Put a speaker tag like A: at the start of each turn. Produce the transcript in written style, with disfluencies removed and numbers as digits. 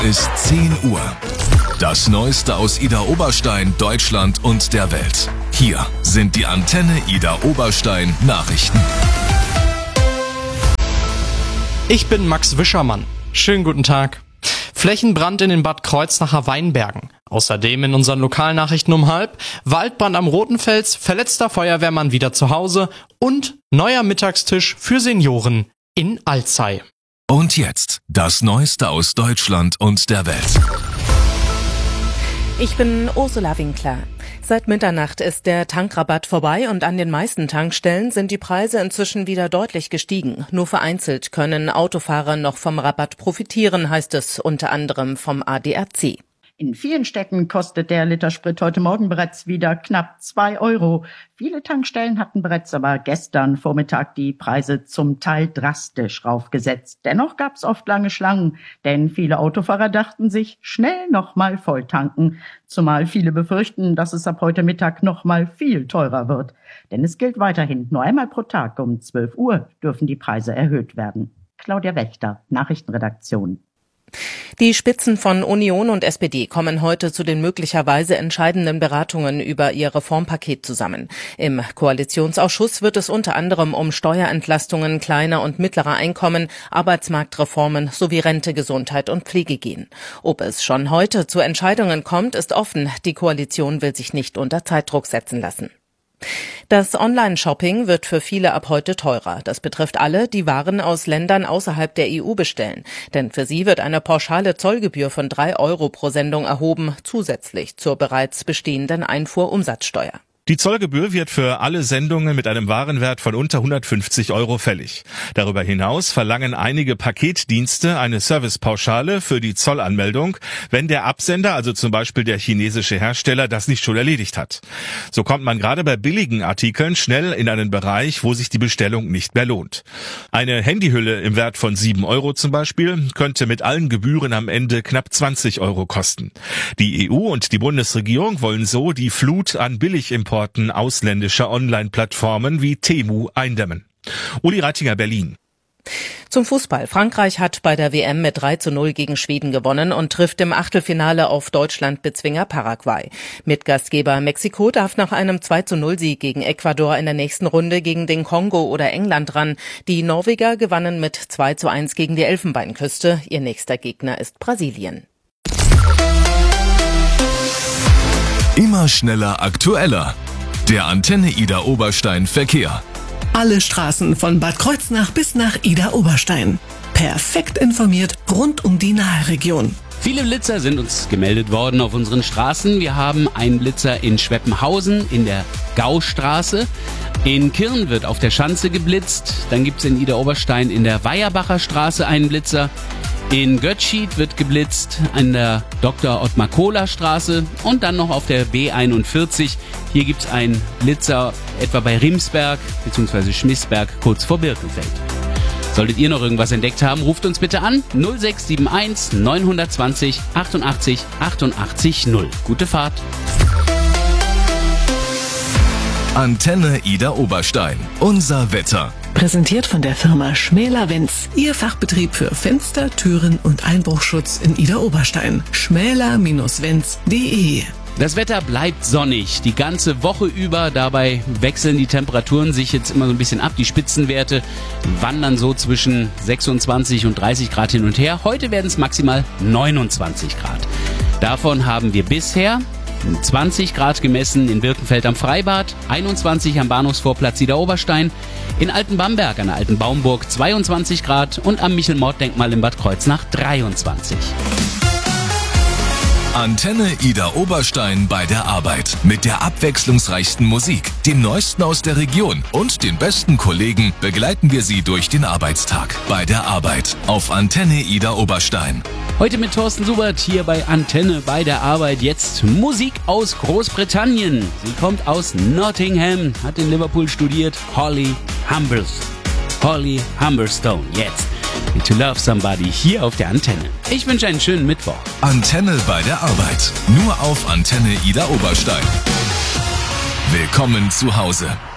A: ist 10 Uhr. Das Neueste aus Idar Oberstein, Deutschland und der Welt. Hier sind die Antenne Idar Oberstein Nachrichten.
B: Ich bin Max Wischermann. Schönen guten Tag. Flächenbrand in den Bad Kreuznacher Weinbergen. Außerdem in unseren Lokalnachrichten um 12:30, Waldbrand am Rotenfels, verletzter Feuerwehrmann wieder zu Hause und neuer Mittagstisch für Senioren in Alzey.
A: Und jetzt das Neueste aus Deutschland und der Welt.
C: Ich bin Ursula Winkler. Seit Mitternacht ist der Tankrabatt vorbei und an den meisten Tankstellen sind die Preise inzwischen wieder deutlich gestiegen. Nur vereinzelt können Autofahrer noch vom Rabatt profitieren, heißt es unter anderem vom ADAC.
D: In vielen Städten kostet der Liter Sprit heute Morgen bereits wieder knapp 2 Euro. Viele Tankstellen hatten bereits aber gestern Vormittag die Preise zum Teil drastisch raufgesetzt. Dennoch gab es oft lange Schlangen, denn viele Autofahrer dachten sich, schnell nochmal voll tanken. Zumal viele befürchten, dass es ab heute Mittag nochmal viel teurer wird. Denn es gilt weiterhin, nur einmal pro Tag um 12 Uhr dürfen die Preise erhöht werden. Claudia Wächter, Nachrichtenredaktion.
C: Die Spitzen von Union und SPD kommen heute zu den möglicherweise entscheidenden Beratungen über ihr Reformpaket zusammen. Im Koalitionsausschuss wird es unter anderem um Steuerentlastungen kleiner und mittlerer Einkommen, Arbeitsmarktreformen sowie Rente, Gesundheit und Pflege gehen. Ob es schon heute zu Entscheidungen kommt, ist offen. Die Koalition will sich nicht unter Zeitdruck setzen lassen. Das Online-Shopping wird für viele ab heute teurer. Das betrifft alle, die Waren aus Ländern außerhalb der EU bestellen. Denn für sie wird eine pauschale Zollgebühr von 3 Euro pro Sendung erhoben, zusätzlich zur bereits bestehenden Einfuhrumsatzsteuer.
E: Die Zollgebühr wird für alle Sendungen mit einem Warenwert von unter 150 Euro fällig. Darüber hinaus verlangen einige Paketdienste eine Servicepauschale für die Zollanmeldung, wenn der Absender, also zum Beispiel der chinesische Hersteller, das nicht schon erledigt hat. So kommt man gerade bei billigen Artikeln schnell in einen Bereich, wo sich die Bestellung nicht mehr lohnt. Eine Handyhülle im Wert von 7 Euro zum Beispiel könnte mit allen Gebühren am Ende knapp 20 Euro kosten. Die EU und die Bundesregierung wollen so die Flut an Billigimporten ausländischer Online-Plattformen wie Temu eindämmen. Uli Reitinger, Berlin.
C: Zum Fußball. Frankreich hat bei der WM mit 3:0 gegen Schweden gewonnen und trifft im Achtelfinale auf Deutschland-Bezwinger Paraguay. Mitgastgeber Mexiko darf nach einem 2:0-Sieg gegen Ecuador in der nächsten Runde gegen den Kongo oder England ran. Die Norweger gewannen mit 2:1 gegen die Elfenbeinküste. Ihr nächster Gegner ist Brasilien.
A: Immer schneller, aktueller. Der Antenne Idar Oberstein Verkehr.
F: Alle Straßen von Bad Kreuznach bis nach Idar Oberstein. Perfekt informiert rund um die Naheregion.
G: Viele Blitzer sind uns gemeldet worden auf unseren Straßen. Wir haben einen Blitzer in Schweppenhausen in der Gaustraße. In Kirn wird auf der Schanze geblitzt. Dann gibt es in Idar Oberstein in der Weierbacher Straße einen Blitzer. In Götzschied wird geblitzt an der Dr. Ottmar Kohler Straße und dann noch auf der B41. Hier gibt es einen Blitzer etwa bei Rimsberg bzw. Schmissberg kurz vor Birkenfeld. Solltet ihr noch irgendwas entdeckt haben, ruft uns bitte an 0671 920 88 88 0. Gute Fahrt.
A: Antenne Idar Oberstein. Unser Wetter.
F: Präsentiert von der Firma Schmäler-Wenz. Ihr Fachbetrieb für Fenster, Türen und Einbruchschutz in Idar Oberstein. schmäler-wenz.de.
G: Das Wetter bleibt sonnig die ganze Woche über. Dabei wechseln die Temperaturen sich jetzt immer so ein bisschen ab. Die Spitzenwerte wandern so zwischen 26 und 30 Grad hin und her. Heute werden es maximal 29 Grad. Davon haben wir bisher 20 Grad gemessen in Birkenfeld am Freibad, 21 am Bahnhofsvorplatz Idar Oberstein, in Altenbamberg an der Alten Baumburg 22 Grad und am Michelmord-Denkmal in Bad Kreuznach 23.
A: Antenne Idar Oberstein bei der Arbeit. Mit der abwechslungsreichsten Musik, dem Neuesten aus der Region und den besten Kollegen begleiten wir Sie durch den Arbeitstag. Bei der Arbeit auf Antenne Idar Oberstein.
G: Heute mit Thorsten Subert hier bei Antenne bei der Arbeit. Jetzt Musik aus Großbritannien. Sie kommt aus Nottingham, hat in Liverpool studiert. Holly Humberstone. Jetzt To Love Somebody hier auf der Antenne. Ich wünsche einen schönen Mittwoch.
A: Antenne bei der Arbeit. Nur auf Antenne Idar Oberstein. Willkommen zu Hause.